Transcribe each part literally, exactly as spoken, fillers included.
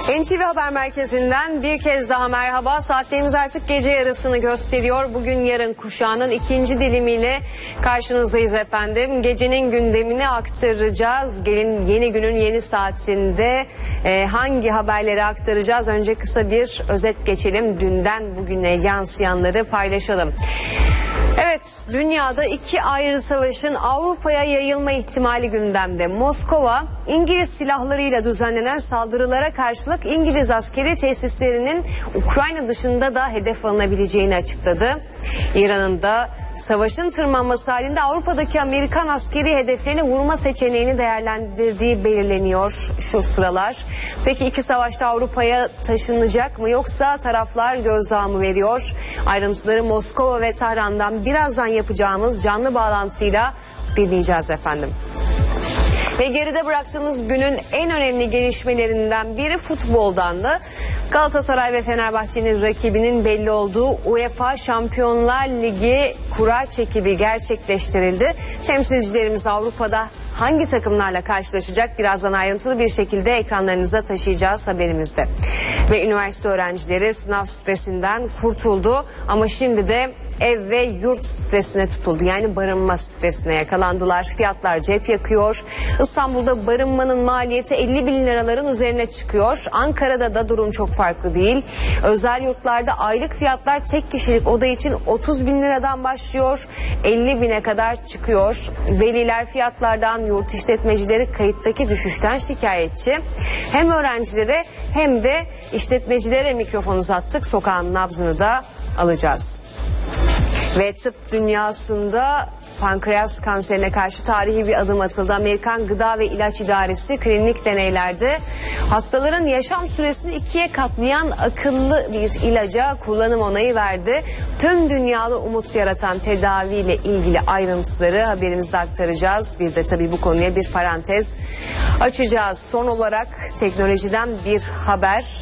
N T V Haber Merkezi'nden bir kez daha merhaba. Saatlerimiz artık gece yarısını gösteriyor. Bugün yarın kuşağının ikinci dilimiyle karşınızdayız efendim. Gecenin gündemini aktaracağız. Gelin yeni günün yeni saatinde e, hangi haberleri aktaracağız? Önce kısa bir özet geçelim. Dünden bugüne yansıyanları paylaşalım. Evet, dünyada iki ayrı savaşın Avrupa'ya yayılma ihtimali gündemde. Moskova, İngiliz silahlarıyla düzenlenen saldırılara karşılık İngiliz askeri tesislerinin Ukrayna dışında da hedef alınabileceğini açıkladı. İran'ın da savaşın tırmanması halinde Avrupa'daki Amerikan askeri hedeflerini vurma seçeneğini değerlendirdiği belirleniyor şu sıralar. Peki iki savaşta Avrupa'ya taşınacak mı, yoksa taraflar gözdağı mı veriyor? Ayrıntıları Moskova ve Tahran'dan birazdan yapacağımız canlı bağlantıyla dinleyeceğiz efendim. Ve geride bıraktığımız günün en önemli gelişmelerinden biri futboldandı. Galatasaray ve Fenerbahçe'nin rakibinin belli olduğu UEFA Şampiyonlar Ligi kura çekimi gerçekleştirildi. Temsilcilerimiz Avrupa'da hangi takımlarla karşılaşacak? Birazdan ayrıntılı bir şekilde ekranlarınıza taşıyacağız haberimizde. Ve üniversite öğrencileri sınav stresinden kurtuldu ama şimdi de ev ve yurt stresine tutuldu. Yani barınma stresine yakalandılar. Fiyatlar cep yakıyor. İstanbul'da barınmanın maliyeti elli bin liraların üzerine çıkıyor. Ankara'da da durum çok farklı değil. Özel yurtlarda aylık fiyatlar tek kişilik oda için otuz bin liradan başlıyor. elli bine kadar çıkıyor. Veliler fiyatlardan, yurt işletmecileri kayıttaki düşüşten şikayetçi. Hem öğrencilere hem de işletmecilere mikrofon uzattık. Sokağın nabzını da alacağız. Ve tıp dünyasında pankreas kanserine karşı tarihi bir adım atıldı. Amerikan Gıda ve İlaç İdaresi klinik deneylerde hastaların yaşam süresini ikiye katlayan akıllı bir ilaca kullanım onayı verdi. Tüm dünyada umut yaratan tedaviyle ilgili ayrıntıları haberimizde aktaracağız. Bir de tabii bu konuya bir parantez açacağız. Son olarak teknolojiden bir haber.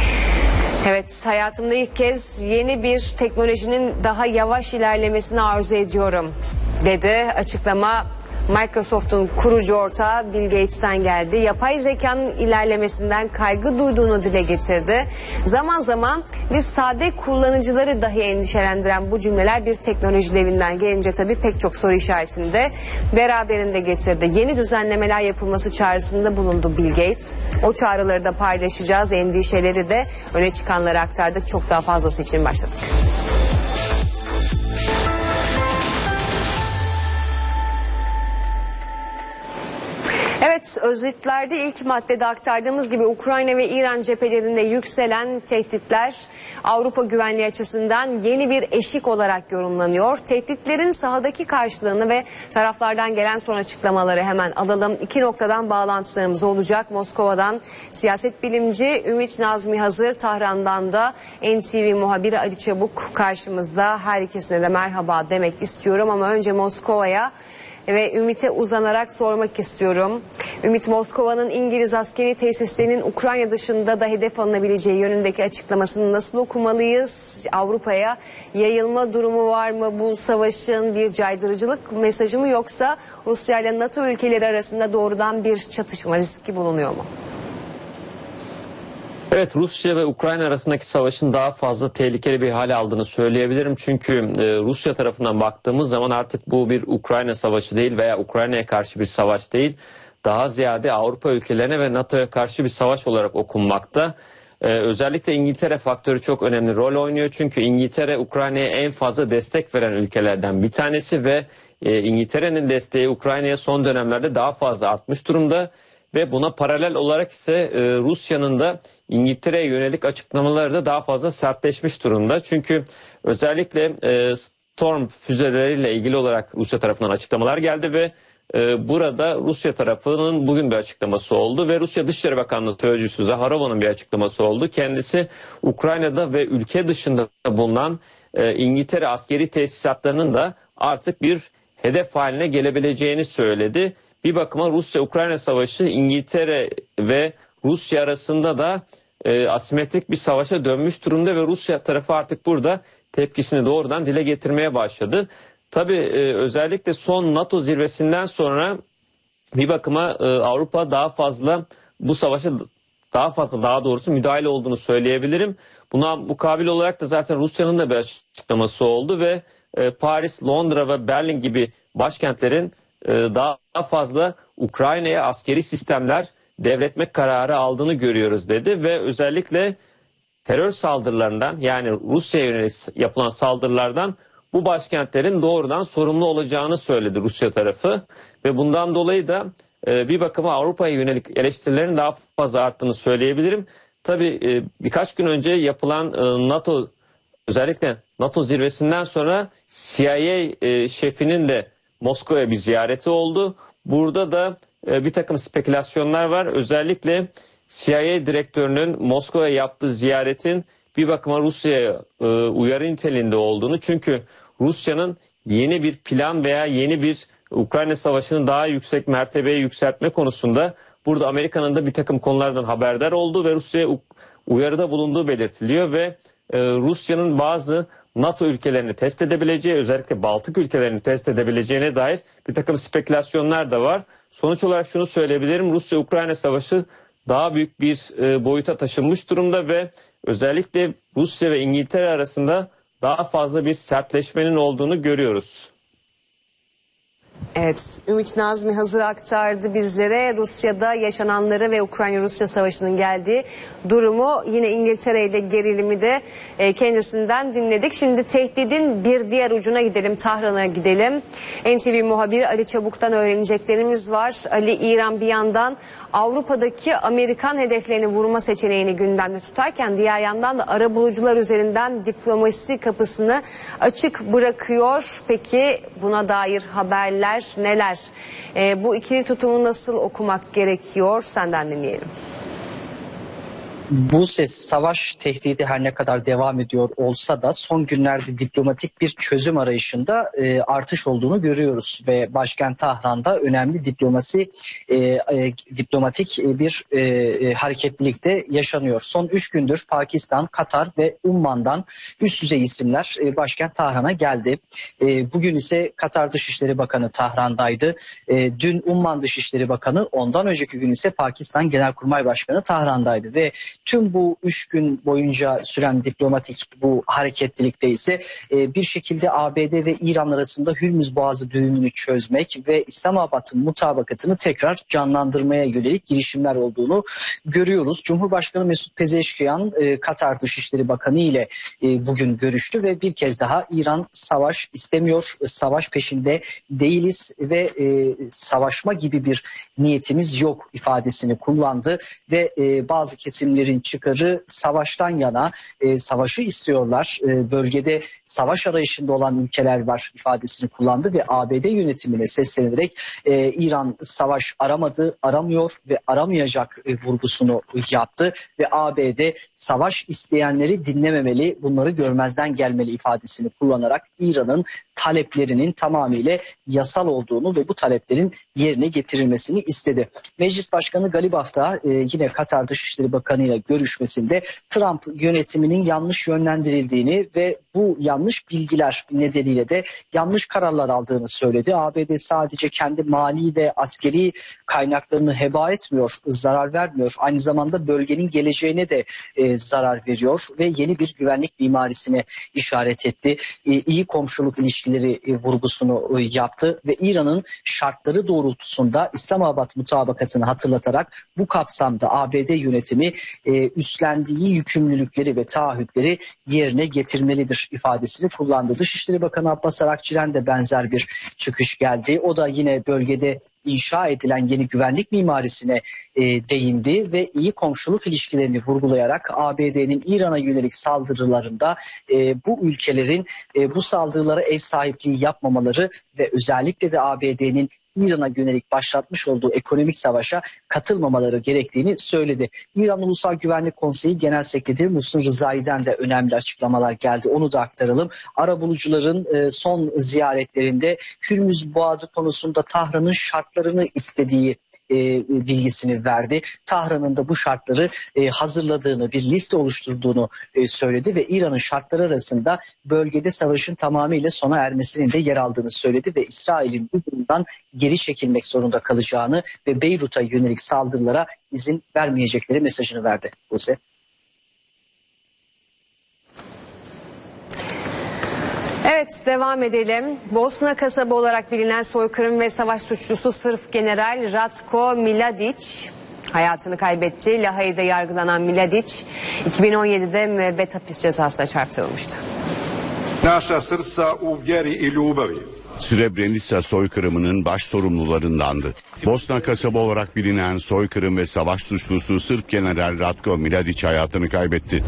Evet, hayatımda ilk kez yeni bir teknolojinin daha yavaş ilerlemesini arzu ediyorum dedi. Açıklama Microsoft'un kurucu ortağı Bill Gates'ten geldi. Yapay zekanın ilerlemesinden kaygı duyduğunu dile getirdi. Zaman zaman biz sade kullanıcıları dahi endişelendiren bu cümleler bir teknoloji devinden gelince tabii pek çok soru işaretini de beraberinde getirdi. Yeni düzenlemeler yapılması çağrısında bulundu Bill Gates. O çağrıları da paylaşacağız. Endişeleri de öne çıkanları aktardık. Çok daha fazlası için başladık. Evet, özetlerde ilk maddede aktardığımız gibi Ukrayna ve İran cephelerinde yükselen tehditler Avrupa güvenliği açısından yeni bir eşik olarak yorumlanıyor. Tehditlerin sahadaki karşılığını ve taraflardan gelen son açıklamaları hemen alalım. İki noktadan bağlantılarımız olacak. Moskova'dan siyaset bilimci Ümit Nazmi hazır, Tahran'dan da N T V muhabiri Ali Çabuk karşımızda. Her ikisine de merhaba demek istiyorum ama önce Moskova'ya ve Ümit'e uzanarak sormak istiyorum. Ümit, Moskova'nın İngiliz askeri tesislerinin Ukrayna dışında da hedef alınabileceği yönündeki açıklamasını nasıl okumalıyız? Avrupa'ya yayılma durumu var mı bu savaşın? Bir caydırıcılık mesajı mı, yoksa Rusya ile NATO ülkeleri arasında doğrudan bir çatışma riski bulunuyor mu? Evet, Rusya ve Ukrayna arasındaki savaşın daha fazla tehlikeli bir hale aldığını söyleyebilirim. Çünkü e, Rusya tarafından baktığımız zaman artık bu bir Ukrayna savaşı değil veya Ukrayna'ya karşı bir savaş değil. Daha ziyade Avrupa ülkelerine ve NATO'ya karşı bir savaş olarak okunmakta. Ee, özellikle İngiltere faktörü çok önemli rol oynuyor. Çünkü İngiltere Ukrayna'ya en fazla destek veren ülkelerden bir tanesi ve e, İngiltere'nin desteği Ukrayna'ya son dönemlerde daha fazla artmış durumda. Ve buna paralel olarak ise e, Rusya'nın da İngiltere'ye yönelik açıklamaları da daha fazla sertleşmiş durumda. Çünkü özellikle e, Storm füzeleriyle ilgili olarak Rusya tarafından açıklamalar geldi ve e, burada Rusya tarafının bugün bir açıklaması oldu ve Rusya Dışişleri Bakanlığı Sözcüsü Zaharova'nın bir açıklaması oldu. Kendisi Ukrayna'da ve ülke dışında bulunan e, İngiltere askeri tesisatlarının da artık bir hedef haline gelebileceğini söyledi. Bir bakıma Rusya-Ukrayna savaşı İngiltere ve Rusya arasında da e, asimetrik bir savaşa dönmüş durumda ve Rusya tarafı artık burada tepkisini doğrudan dile getirmeye başladı. Tabii e, özellikle son NATO zirvesinden sonra bir bakıma e, Avrupa daha fazla bu savaşa daha fazla, daha doğrusu müdahale olduğunu söyleyebilirim. Buna mukabil olarak da zaten Rusya'nın da bir açıklaması oldu ve e, Paris, Londra ve Berlin gibi başkentlerin e, daha fazla Ukrayna'ya askeri sistemler devretmek kararı aldığını görüyoruz dedi ve özellikle terör saldırılarından, yani Rusya'ya yönelik yapılan saldırılardan bu başkentlerin doğrudan sorumlu olacağını söyledi Rusya tarafı ve bundan dolayı da e, bir bakıma Avrupa'ya yönelik eleştirilerin daha fazla arttığını söyleyebilirim. Tabii e, birkaç gün önce yapılan e, NATO, özellikle NATO zirvesinden sonra C I A e, şefinin de Moskova'ya bir ziyareti oldu. Burada da e, bir takım spekülasyonlar var. Özellikle C I A direktörünün Moskova'ya yaptığı ziyaretin bir bakıma Rusya'ya e, uyarı niteliğinde olduğunu, çünkü Rusya'nın yeni bir plan veya yeni bir Ukrayna Savaşı'nı daha yüksek mertebeye yükseltme konusunda burada Amerika'nın da bir takım konulardan haberdar olduğu ve Rusya'ya uyarıda bulunduğu belirtiliyor ve e, Rusya'nın bazı NATO ülkelerini test edebileceği, özellikle Baltık ülkelerini test edebileceğine dair bir takım spekülasyonlar da var. Sonuç olarak şunu söyleyebilirim: Rusya-Ukrayna Savaşı daha büyük bir e, boyuta taşınmış durumda ve özellikle Rusya ve İngiltere arasında daha fazla bir sertleşmenin olduğunu görüyoruz. Evet, Ümit Nazmi hazır aktardı bizlere Rusya'da yaşananları ve Ukrayna-Rusya savaşının geldiği durumu. Yine İngiltere ile gerilimi de kendisinden dinledik. Şimdi tehdidin bir diğer ucuna gidelim, Tahran'a gidelim. N T V muhabiri Ali Çabuk'tan öğreneceklerimiz var. Ali, İran bir yandan Avrupa'daki Amerikan hedeflerini vurma seçeneğini gündemde tutarken diğer yandan da arabulucular üzerinden diplomasi kapısını açık bırakıyor. Peki buna dair haberler neler? E, bu ikili tutumu nasıl okumak gerekiyor? Senden dinleyelim. Bu ses savaş tehdidi her ne kadar devam ediyor olsa da son günlerde diplomatik bir çözüm arayışında e, artış olduğunu görüyoruz ve başkent Tahran'da önemli diplomasi e, e, diplomatik bir e, hareketlilik de yaşanıyor. Son üç gündür Pakistan, Katar ve Umman'dan üst düzey isimler e, başkent Tahran'a geldi. E, bugün ise Katar Dışişleri Bakanı Tahran'daydı. E, dün Umman Dışişleri Bakanı, ondan önceki gün ise Pakistan Genelkurmay Başkanı Tahran'daydı ve tüm bu üç gün boyunca süren diplomatik bu hareketlilikte ise e, bir şekilde A B D ve İran arasında Hürmüz Boğazı düğümünü çözmek ve İslamabad'ın mutabakatını tekrar canlandırmaya yönelik girişimler olduğunu görüyoruz. Cumhurbaşkanı Mesut Pezeşkiyan e, Katar Dışişleri Bakanı ile e, bugün görüştü ve bir kez daha İran savaş istemiyor, savaş peşinde değiliz ve e, savaşma gibi bir niyetimiz yok ifadesini kullandı ve e, bazı kesimlerin çıkarı savaştan yana, e, savaşı istiyorlar. E, bölgede savaş arayışında olan ülkeler var ifadesini kullandı ve A B D yönetimine seslenerek e, İran savaş aramadı, aramıyor ve aramayacak e, vurgusunu yaptı ve A B D savaş isteyenleri dinlememeli, bunları görmezden gelmeli ifadesini kullanarak İran'ın taleplerinin tamamıyla yasal olduğunu ve bu taleplerin yerine getirilmesini istedi. Meclis Başkanı Galibaf da e, yine Katar Dışişleri Bakanı ile görüşmesinde Trump yönetiminin yanlış yönlendirildiğini ve bu yanlış bilgiler nedeniyle de yanlış kararlar aldığını söyledi. A B D sadece kendi mali ve askeri kaynaklarını heba etmiyor, zarar vermiyor. Aynı zamanda bölgenin geleceğine de e, zarar veriyor ve yeni bir güvenlik mimarisine işaret etti. E, iyi komşuluk ilişkileri e, vurgusunu e, yaptı ve İran'ın şartları doğrultusunda İslamabad mutabakatını hatırlatarak bu kapsamda A B D yönetimi e, üstlendiği yükümlülükleri ve taahhütleri yerine getirmelidir ifadesini kullandı. Dışişleri Bakanı Abbas Arakçı'dan de benzer bir çıkış geldi. O da yine bölgede inşa edilen yeni güvenlik mimarisine e, değindi ve iyi komşuluk ilişkilerini vurgulayarak A B D'nin İran'a yönelik saldırılarında e, bu ülkelerin e, bu saldırılara ev sahipliği yapmamaları ve özellikle de A B D'nin İran'a yönelik başlatmış olduğu ekonomik savaşa katılmamaları gerektiğini söyledi. İran Ulusal Güvenlik Konseyi Genel Sekreteri Muhsin Rızai'den de önemli açıklamalar geldi. Onu da aktaralım. Arabulucuların son ziyaretlerinde Hürmüz Boğazı konusunda Tahran'ın şartlarını istediği e, bilgisini verdi. Tahran'ın da bu şartları e, hazırladığını, bir liste oluşturduğunu e, söyledi ve İran'ın şartları arasında bölgede savaşın tamamıyla sona ermesinin de yer aldığını söyledi ve İsrail'in bu durumdan geri çekilmek zorunda kalacağını ve Beyrut'a yönelik saldırılara izin vermeyecekleri mesajını verdi. Buse. Evet, devam edelim. Bosna kasaba olarak bilinen soykırım ve savaş suçlusu Sırp General Ratko Mladic hayatını kaybetti. Lahey'de yargılanan Mladic iki bin on yedide müebbet hapis cezasına çarptırılmıştı. Naša srca u vjeri i ljubavi. Srebrenica soykırımının baş sorumlularındandı. Bosna kasaba olarak bilinen soykırım ve savaş suçlusu Sırp General Ratko Mladic hayatını kaybetti.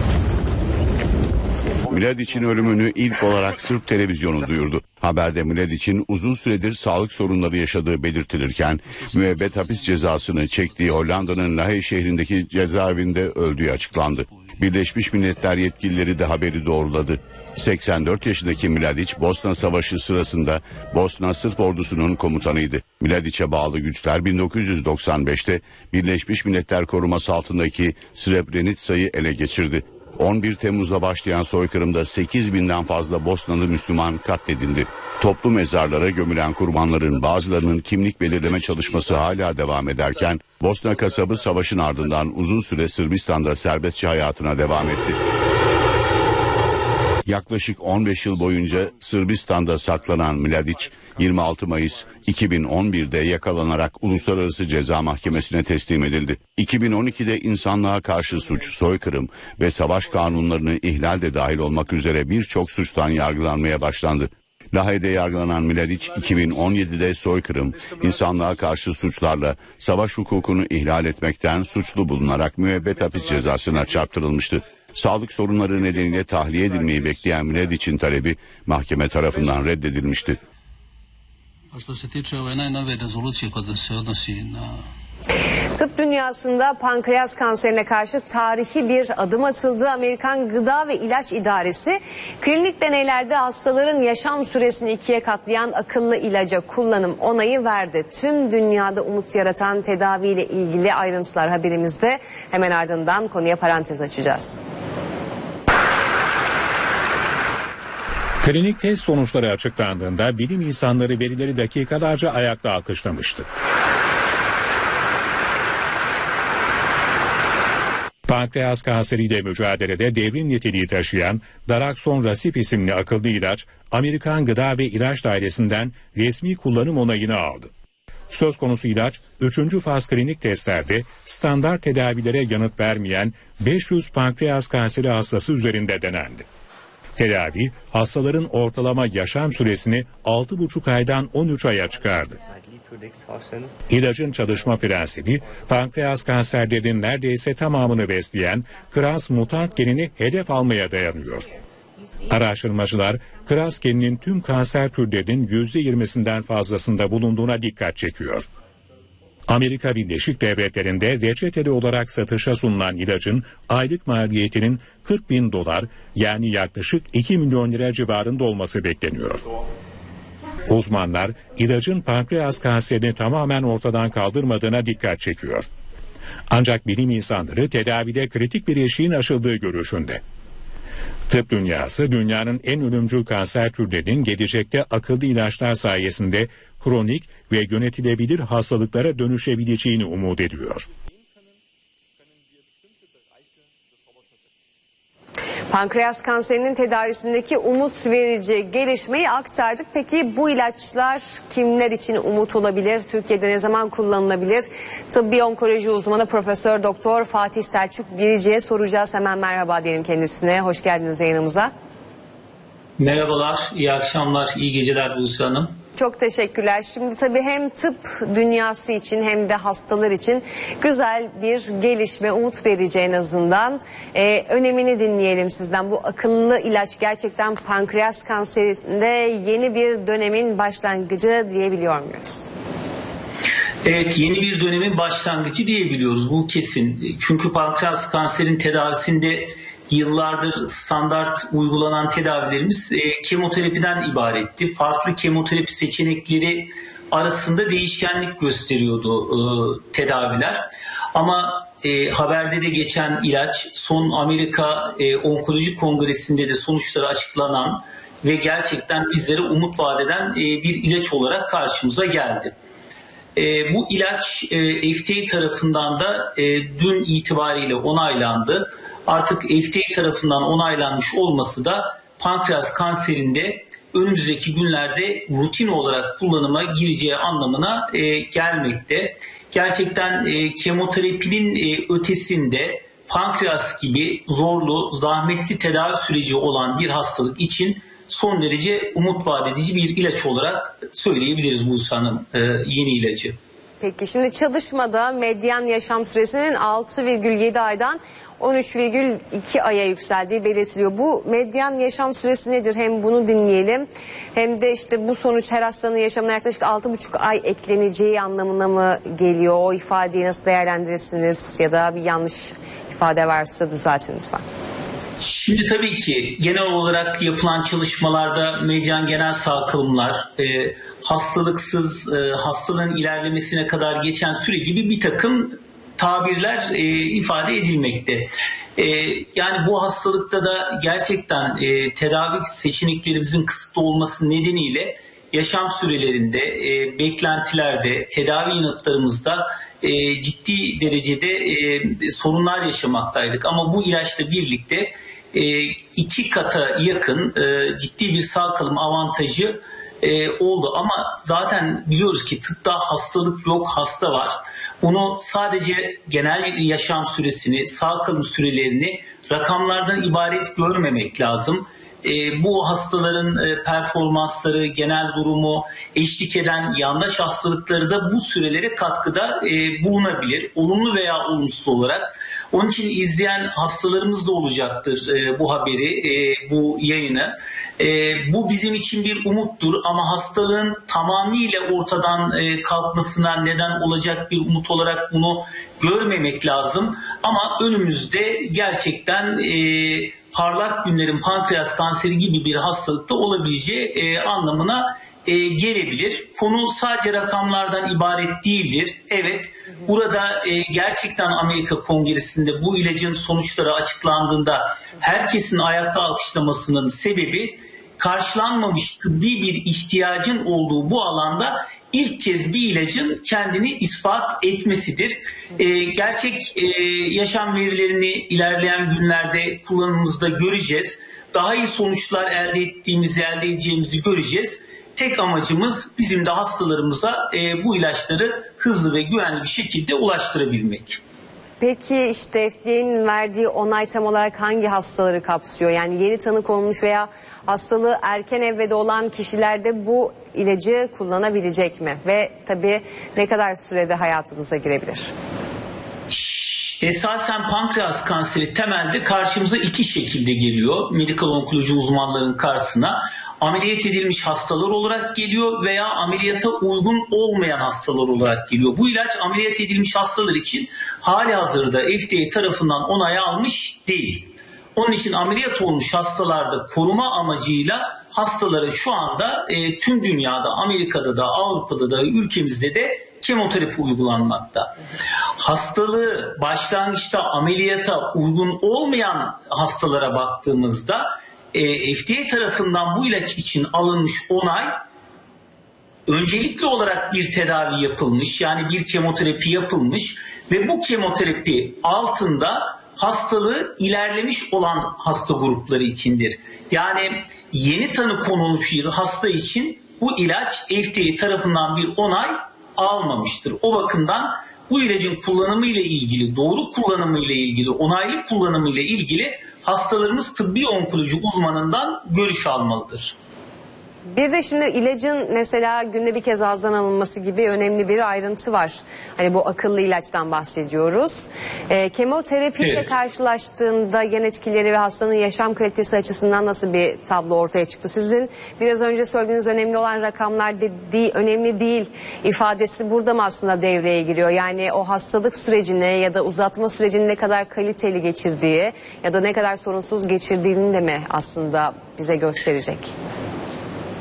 Mladic'in ölümünü ilk olarak Sırp televizyonu duyurdu. Haberde Mladic'in uzun süredir sağlık sorunları yaşadığı belirtilirken müebbet hapis cezasını çektiği Hollanda'nın Lahey şehrindeki cezaevinde öldüğü açıklandı. Birleşmiş Milletler yetkilileri de haberi doğruladı. seksen dört yaşındaki Mladic, Bosna Savaşı sırasında Bosna Sırp ordusunun komutanıydı. Mladic'e bağlı güçler bin dokuz yüz doksan beşte Birleşmiş Milletler koruması altındaki Srebrenica'yı ele geçirdi. on bir Temmuz'da başlayan soykırımda sekiz binden fazla Bosnalı Müslüman katledildi. Toplu mezarlara gömülen kurbanların bazılarının kimlik belirleme çalışması hala devam ederken Bosna kasabı savaşın ardından uzun süre Sırbistan'da serbestçe hayatına devam etti. Yaklaşık on beş yıl boyunca Sırbistan'da saklanan Mladic, yirmi altı Mayıs iki bin on birde yakalanarak Uluslararası Ceza Mahkemesi'ne teslim edildi. iki bin on ikide insanlığa karşı suç, soykırım ve savaş kanunlarını ihlal de dahil olmak üzere birçok suçtan yargılanmaya başlandı. Lahey'de yargılanan Mladic iki bin on yedide soykırım, insanlığa karşı suçlarla savaş hukukunu ihlal etmekten suçlu bulunarak müebbet hapis cezasına çarptırılmıştı. Sağlık sorunları nedeniyle tahliye edilmeyi bekleyen Mladic'in talebi mahkeme tarafından reddedilmişti. Tıp dünyasında pankreas kanserine karşı tarihi bir adım atıldı. Amerikan Gıda ve İlaç İdaresi klinik deneylerde hastaların yaşam süresini ikiye katlayan akıllı ilaca kullanım onayı verdi. Tüm dünyada umut yaratan tedaviyle ilgili ayrıntılar haberimizde. Hemen ardından konuya parantez açacağız. Klinik test sonuçları açıklandığında bilim insanları verileri dakikalarca ayakta alkışlamıştı. Pankreas kanseriyle mücadelede devrim niteliği taşıyan Daraxonrasib isimli akıllı ilaç, Amerikan Gıda ve İlaç Dairesi'nden resmi kullanım onayını aldı. Söz konusu ilaç, üçüncü faz klinik testlerde standart tedavilere yanıt vermeyen beş yüz pankreas kanseri hastası üzerinde denendi. Tedavi, hastaların ortalama yaşam süresini altı buçuk aydan on üç aya çıkardı. İlacın çalışma prensibi, pankreas kanserlerinin neredeyse tamamını besleyen KRAS mutant genini hedef almaya dayanıyor. Araştırmacılar, KRAS geninin tüm kanser türlerinin yüzde yirmisinden fazlasında bulunduğuna dikkat çekiyor. Amerika Birleşik Devletleri'nde reçeteli olarak satışa sunulan ilacın aylık maliyetinin kırk bin dolar yani yaklaşık iki milyon lira civarında olması bekleniyor. Uzmanlar ilacın pankreas kanserini tamamen ortadan kaldırmadığına dikkat çekiyor. Ancak bilim insanları tedavide kritik bir eşiğin aşıldığı görüşünde. Tıp dünyası dünyanın en ölümcül kanser türlerinin gelecekte akıllı ilaçlar sayesinde kronik ve yönetilebilir hastalıklara dönüşebileceğini umut ediyor. Pankreas kanserinin tedavisindeki umut verici gelişmeyi aktardık. Peki bu ilaçlar kimler için umut olabilir? Türkiye'de ne zaman kullanılabilir? Tıbbi onkoloji uzmanı Profesör Doktor Fatih Selçuk Birici'ye soracağız. Hemen merhaba diyelim kendisine. Hoş geldiniz yayınımıza. Merhabalar, iyi akşamlar, iyi geceler Buse Hanım. Çok teşekkürler. Şimdi tabii hem tıp dünyası için hem de hastalar için güzel bir gelişme, umut verici en azından. Ee, önemini dinleyelim sizden. Bu akıllı ilaç gerçekten pankreas kanserinde yeni bir dönemin başlangıcı diyebiliyor muyuz? Evet, yeni bir dönemin başlangıcı diyebiliyoruz. Bu kesin. Çünkü pankreas kanserin tedavisinde yıllardır standart uygulanan tedavilerimiz e, kemoterapiden ibaretti. Farklı kemoterapi seçenekleri arasında değişkenlik gösteriyordu e, tedaviler. Ama e, haberde de geçen ilaç son Amerika e, Onkoloji Kongresi'nde de sonuçları açıklanan ve gerçekten bizlere umut vaat eden e, bir ilaç olarak karşımıza geldi. E, bu ilaç e, F D A tarafından da e, dün itibariyle onaylandı. Artık F D A tarafından onaylanmış olması da pankreas kanserinde önümüzdeki günlerde rutin olarak kullanıma gireceği anlamına e, gelmekte. Gerçekten e, kemoterapinin e, ötesinde pankreas gibi zorlu, zahmetli tedavi süreci olan bir hastalık için son derece umut vaat edici bir ilaç olarak söyleyebiliriz Buse Hanım, e, yeni ilacı. Peki şimdi çalışmada medyan yaşam süresinin altı virgül yedi aydan on üç virgül iki aya yükseldiği belirtiliyor. Bu medyan yaşam süresi nedir? Hem bunu dinleyelim hem de işte bu sonuç her hastanın yaşamına yaklaşık altı buçuk ay ekleneceği anlamına mı geliyor? O ifadeyi nasıl değerlendirirsiniz ya da bir yanlış ifade varsa düzeltin lütfen. Şimdi tabii ki genel olarak yapılan çalışmalarda medyan genel sağ e, hastalıksız e, hastalığın ilerlemesine kadar geçen süre gibi bir takım tabirler e, ifade edilmekte. E, yani bu hastalıkta da gerçekten e, tedavi seçeneklerimizin kısıtlı olması nedeniyle yaşam sürelerinde, e, beklentilerde, tedavi yanıtlarımızda e, ciddi derecede e, sorunlar yaşamaktaydık. Ama bu ilaçla birlikte e, iki kata yakın e, ciddi bir sağ kalım avantajı e, oldu. Ama zaten biliyoruz ki tıpta hastalık yok, hasta var. Bunu sadece genel yaşam süresini, sağ kalım sürelerini rakamlardan ibaret görmemek lazım. E, bu hastaların e, performansları, genel durumu, eşlik eden yandaş hastalıkları da bu sürelere katkıda e, bulunabilir. Olumlu veya olumsuz olarak. Onun için izleyen hastalarımız da olacaktır e, bu haberi, e, bu yayını. E, bu bizim için bir umuttur ama hastalığın tamamıyla ortadan e, kalkmasına neden olacak bir umut olarak bunu görmemek lazım. Ama önümüzde gerçekten e, parlak günlerin pankreas kanseri gibi bir hastalıkta olabileceği e, anlamına e, gelebilir. Konu sadece rakamlardan ibaret değildir. Evet, burada e, gerçekten Amerika Kongresi'nde bu ilacın sonuçları açıklandığında herkesin ayakta alkışlamasının sebebi karşılanmamış tıbbi bir ihtiyacın olduğu bu alanda ilk kez bir ilacın kendini ispat etmesidir. Ee, gerçek e, yaşam verilerini ilerleyen günlerde kullanımımızda göreceğiz. Daha iyi sonuçlar elde ettiğimizi, elde edeceğimizi göreceğiz. Tek amacımız bizim de hastalarımıza e, bu ilaçları hızlı ve güvenli bir şekilde ulaştırabilmek. Peki işte F D A'nın verdiği onay tam olarak hangi hastaları kapsıyor? Yani yeni tanı konmuş veya hastalığı erken evrede olan kişilerde bu ilacı kullanabilecek mi? Ve tabii ne kadar sürede hayatımıza girebilir? Esasen pankreas kanseri temelde karşımıza iki şekilde geliyor. Medikal onkoloji uzmanlarının karşısına ameliyat edilmiş hastalar olarak geliyor veya ameliyata uygun olmayan hastalar olarak geliyor. Bu ilaç ameliyat edilmiş hastalar için hali hazırda F D A tarafından onay almış değil. Onun için ameliyat olmuş hastalarda koruma amacıyla hastalara şu anda e, tüm dünyada, Amerika'da da, Avrupa'da da, ülkemizde de kemoterapi uygulanmakta. Hastalığı başlangıçta ameliyata uygun olmayan hastalara baktığımızda e, F D A tarafından bu ilaç için alınmış onay öncelikli olarak bir tedavi yapılmış, yani bir kemoterapi yapılmış ve bu kemoterapi altında hastalığı ilerlemiş olan hasta grupları içindir. Yani yeni tanı konulmuş bir hasta için bu ilaç F D A tarafından bir onay almamıştır. O bakımdan bu ilacın kullanımı ile ilgili, doğru kullanımı ile ilgili, onaylı kullanımı ile ilgili hastalarımız tıbbi onkoloji uzmanından görüş almalıdır. Bir de şimdi ilacın mesela günde bir kez ağızdan alınması gibi önemli bir ayrıntı var. Hani bu akıllı ilaçtan bahsediyoruz. E, kemoterapiyle evet. karşılaştığında yan etkileri ve hastanın yaşam kalitesi açısından nasıl bir tablo ortaya çıktı? Sizin biraz önce söylediğiniz önemli olan rakamlar dediği önemli değil ifadesi burada mı aslında devreye giriyor? Yani o hastalık sürecine ya da uzatma sürecini ne kadar kaliteli geçirdiği ya da ne kadar sorunsuz geçirdiğini de mi aslında bize gösterecek?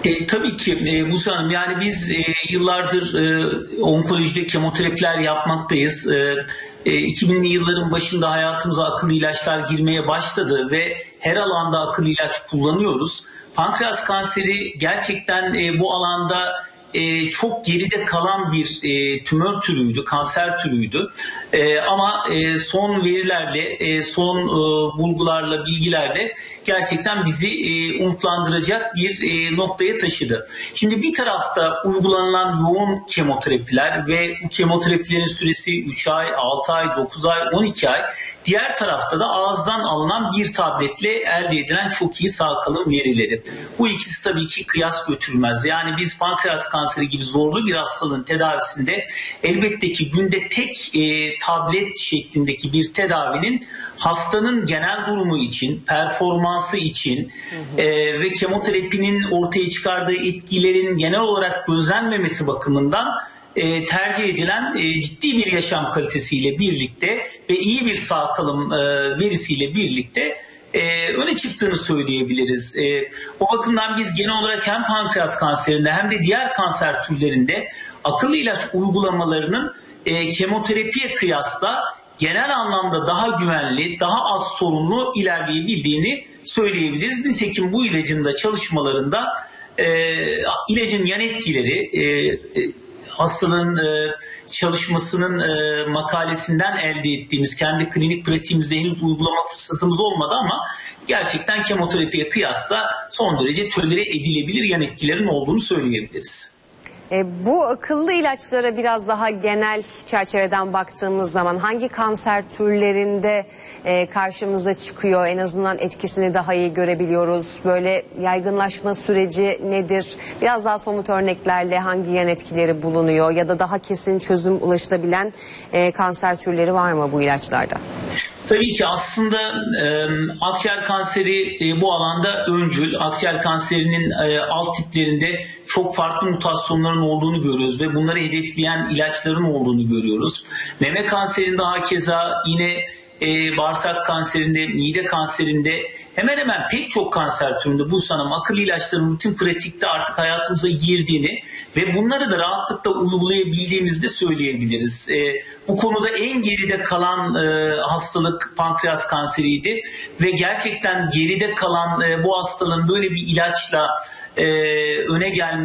E, tabii ki e, Buse Hanım, yani biz e, yıllardır e, onkolojide kemoterapiler yapmaktayız. E, e, iki binli yılların başında hayatımıza akıllı ilaçlar girmeye başladı ve her alanda akıllı ilaç kullanıyoruz. Pankreas kanseri gerçekten e, bu alanda e, çok geride kalan bir e, tümör türüydü, kanser türüydü. E, ama e, son verilerle, e, son e, bulgularla, bilgilerle gerçekten bizi e, umutlandıracak bir e, noktaya taşıdı. Şimdi bir tarafta uygulanan yoğun kemoterapiler ve bu kemoterapilerin süresi üç ay, altı ay, dokuz ay, on iki ay. Diğer tarafta da ağızdan alınan bir tabletle elde edilen çok iyi sağ kalım verileri. Bu ikisi tabii ki kıyas götürmez. Yani biz pankreas kanseri gibi zorlu bir hastalığın tedavisinde elbette ki günde tek e, tablet şeklindeki bir tedavinin hastanın genel durumu için, performansı için hı hı. E, ve kemoterapinin ortaya çıkardığı etkilerin genel olarak gözlenmemesi bakımından E, tercih edilen e, ciddi bir yaşam kalitesiyle birlikte ve iyi bir sağ kalım e, verisiyle birlikte e, öne çıktığını söyleyebiliriz. E, o bakımdan biz genel olarak hem pankreas kanserinde hem de diğer kanser türlerinde akıllı ilaç uygulamalarının e, kemoterapiye kıyasla genel anlamda daha güvenli, daha az sorunlu ilerleyebildiğini söyleyebiliriz. Nitekim bu ilacın da çalışmalarında e, ilacın yan etkileri e, e, hastalığın e, çalışmasının e, makalesinden elde ettiğimiz, kendi klinik pratiğimizde henüz uygulama fırsatımız olmadı ama gerçekten kemoterapiye kıyasla son derece tolere edilebilir yan etkilerin olduğunu söyleyebiliriz. E, bu akıllı ilaçlara biraz daha genel çerçeveden baktığımız zaman hangi kanser türlerinde e, karşımıza çıkıyor? En azından etkisini daha iyi görebiliyoruz. Böyle yaygınlaşma süreci nedir? Biraz daha somut örneklerle hangi yan etkileri bulunuyor? Ya da daha kesin çözüm ulaşılabilen e, kanser türleri var mı bu ilaçlarda? Tabii ki aslında e, akciğer kanseri e, bu alanda öncül. Akciğer kanserinin e, alt tiplerinde çok farklı mutasyonların olduğunu görüyoruz ve bunları hedefleyen ilaçların olduğunu görüyoruz. Meme kanserinde hakeza yine e, bağırsak kanserinde, mide kanserinde hemen hemen pek çok kanser türünde bu sanım akıllı ilaçların rutin pratikte artık hayatımıza girdiğini ve bunları da rahatlıkla uygulayabildiğimizi de söyleyebiliriz. E, bu konuda en geride kalan e, hastalık pankreas kanseriydi ve gerçekten geride kalan e, bu hastalığın böyle bir ilaçla e, öne gelmesi